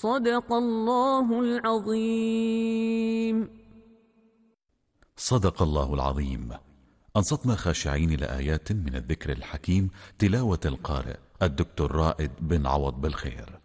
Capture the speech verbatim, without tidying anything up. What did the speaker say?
صدق الله العظيم. صدق الله العظيم. أنصتنا خاشعين لآيات من الذكر الحكيم، تلاوة القارئ الدكتور رائد بن عوض بالخير.